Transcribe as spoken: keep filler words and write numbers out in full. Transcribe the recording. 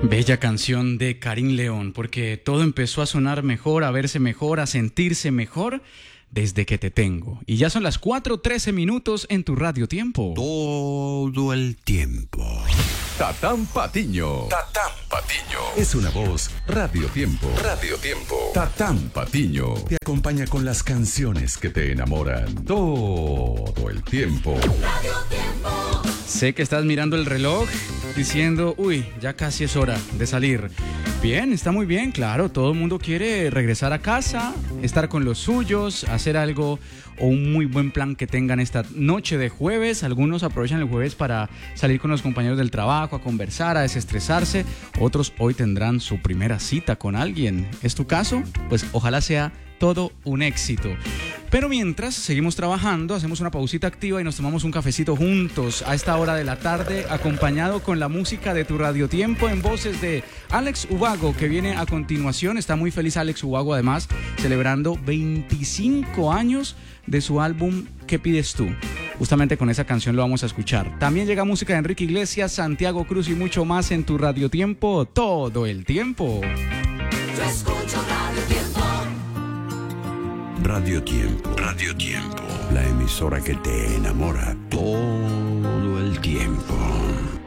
Bella canción de Karim León, porque todo empezó a sonar mejor, a verse mejor, a sentirse mejor desde que te tengo. Y ya son las cuatro trece minutos en tu Radio Tiempo. Todo el tiempo. Tatán Patiño. Tatán Patiño. Es una voz Radio Tiempo. Radio Tiempo. Tatán Patiño te acompaña con las canciones que te enamoran todo el tiempo. Radio Tiempo. Sé que estás mirando el reloj diciendo, uy, ya casi es hora de salir. Bien, está muy bien, claro, todo el mundo quiere regresar a casa, estar con los suyos, hacer algo o un muy buen plan que tengan esta noche de jueves. Algunos aprovechan el jueves para salir con los compañeros del trabajo, a conversar, a desestresarse. Otros hoy tendrán su primera cita con alguien. ¿Es tu caso? Pues ojalá sea todo un éxito. Pero mientras seguimos trabajando, hacemos una pausita activa y nos tomamos un cafecito juntos a esta hora de la tarde, acompañado con la música de tu Radio Tiempo en voces de Alex Ubago, que viene a continuación. Está muy feliz Alex Ubago, además, celebrando veinticinco años de su álbum ¿Qué pides tú? Justamente con esa canción lo vamos a escuchar. También llega música de Enrique Iglesias, Santiago Cruz y mucho más en tu Radio Tiempo todo el tiempo. Yo escucho Radio Tiempo. Radio Tiempo. Radio Tiempo. La emisora que te enamora todo el tiempo.